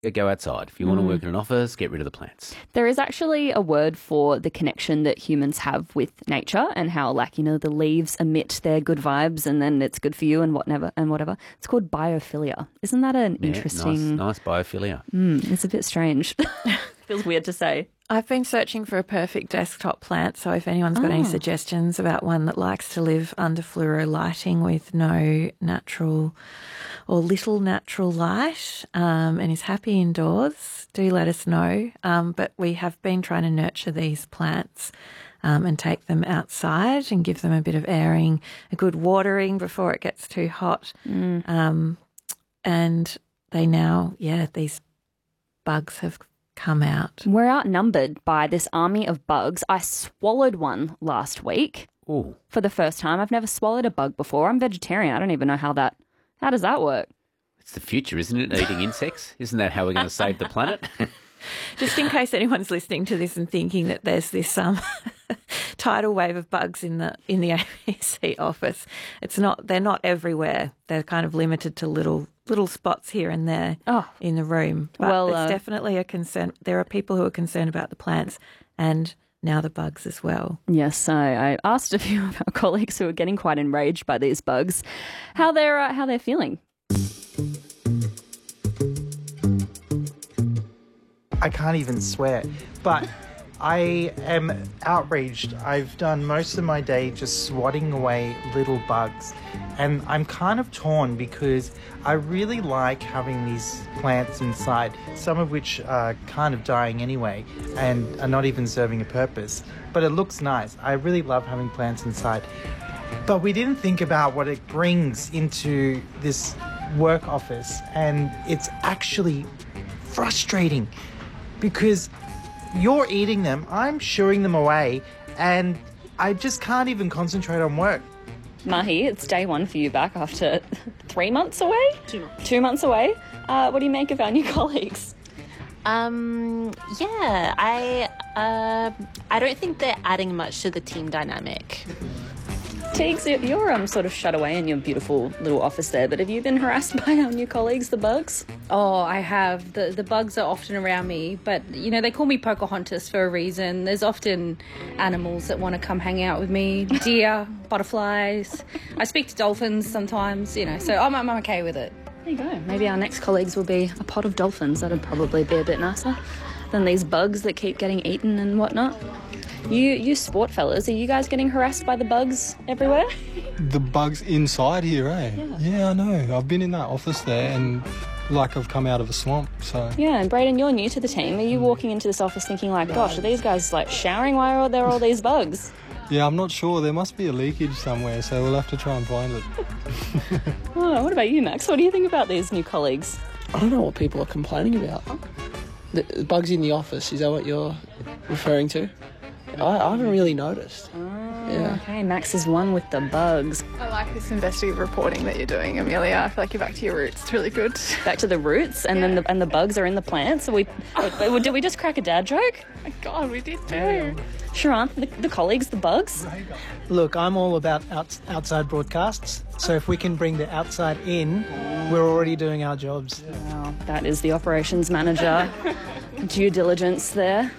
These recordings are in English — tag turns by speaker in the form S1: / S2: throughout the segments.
S1: go outside. If you want to work in an office, get rid of the plants.
S2: There is actually a word for the connection that humans have with nature and how, like, you know, the leaves emit their good vibes and then it's good for you and whatever. It's called biophilia. Isn't that an interesting...
S1: Nice biophilia.
S2: It's a bit strange. Feels weird to say.
S3: I've been searching for a perfect desktop plant, so if anyone's got any suggestions about one that likes to live under fluoro lighting with no natural or little natural light and is happy indoors, do let us know. But we have been trying to nurture these plants and take them outside and give them a bit of airing, a good watering before it gets too hot. And they now, these bugs have come out.
S2: We're outnumbered by this army of bugs. I swallowed one last week.
S1: Ooh.
S2: For the first time. I've never swallowed a bug before. I'm vegetarian. I don't even know how does that work?
S1: It's the future, isn't it? Eating insects? Isn't that how we're going to save the planet?
S3: Just in case anyone's listening to this and thinking that there's this tidal wave of bugs in the ABC office, they're not everywhere. They're kind of limited to little spots here and there in the room. But it's definitely a concern. There are people who are concerned about the plants and now the bugs as well.
S2: Yes, I asked a few of our colleagues who are getting quite enraged by these bugs how they're feeling.
S4: I can't even swear, but I am outraged. I've done most of my day just swatting away little bugs, and I'm kind of torn because I really like having these plants inside, some of which are kind of dying anyway and are not even serving a purpose, but it looks nice. I really love having plants inside. But we didn't think about what it brings into this work office, and it's actually frustrating because you're eating them, I'm shooing them away, and I just can't even concentrate on work.
S2: Mahi, it's day one for you back after 3 months away?
S5: 2 months.
S2: 2 months away. What do you make of our new colleagues?
S5: I don't think they're adding much to the team dynamic.
S2: Teagues, you're sort of shut away in your beautiful little office there, but have you been harassed by our new colleagues, the bugs?
S6: Oh, I have. The bugs are often around me, but, you know, they call me Pocahontas for a reason. There's often animals that want to come hang out with me. Deer, butterflies. I speak to dolphins sometimes, you know, so I'm okay with it.
S2: There you go. Maybe our next colleagues will be a pod of dolphins. That'd probably be a bit nicer than these bugs that keep getting eaten and whatnot. You sport fellas, are you guys getting harassed by the bugs everywhere?
S7: The bugs inside here, eh? Yeah, I know. I've been in that office there and like I've come out of a swamp, so...
S2: Yeah, and Brayden, you're new to the team. Are you walking into this office thinking like, gosh, are these guys like showering? Why are there all these bugs?
S7: Yeah, I'm not sure. There must be a leakage somewhere, so we'll have to try and find it.
S2: Oh, what about you, Max? What do you think about these new colleagues?
S8: I don't know what people are complaining about. The bugs in the office, is that what you're referring to? I haven't really noticed. Yeah.
S2: Okay, Max is one with the bugs.
S9: I like this investigative reporting that you're doing, Amelia. I feel like you're back to your roots. It's really good.
S2: Back to the roots, and then the bugs are in the plants. So did we just crack a dad joke?
S9: Oh my God, we did too.
S2: Sharon, the colleagues, the bugs.
S10: Look, I'm all about outside broadcasts. So if we can bring the outside in, we're already doing our jobs.
S2: Wow, that is the operations manager. Due diligence there.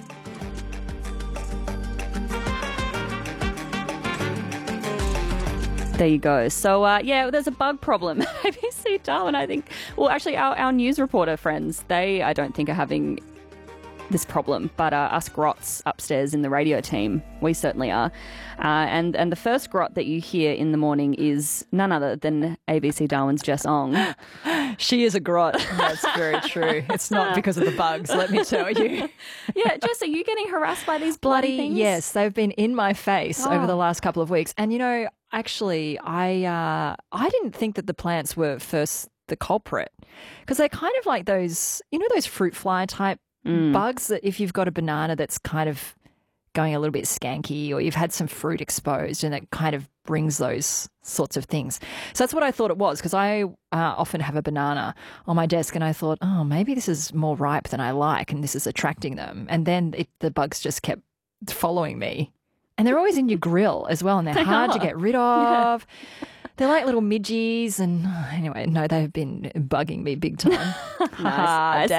S2: There you go. So, there's a bug problem. ABC Darwin, I think. Well, actually, our news reporter friends, I don't think are having this problem. But us grots upstairs in the radio team, we certainly are. And the first grot that you hear in the morning is none other than ABC Darwin's Jess Ong.
S11: She is a grot. That's very true. It's not because of the bugs, let me tell you.
S2: Yeah, Jess, are you getting harassed by these bloody things?
S11: Yes, they've been in my face over the last couple of weeks. And, you know, actually, I didn't think that the plants were first the culprit because they're kind of like those, you know, those fruit fly type bugs that if you've got a banana that's kind of going a little bit skanky or you've had some fruit exposed and it kind of brings those sorts of things. So that's what I thought it was because I often have a banana on my desk and I thought, oh, maybe this is more ripe than I like and this is attracting them. And then the bugs just kept following me. And they're always in your grill as well and they're hard to get rid of. Yeah. They're like little midgies and anyway, no, they've been bugging me big time.
S2: Nice.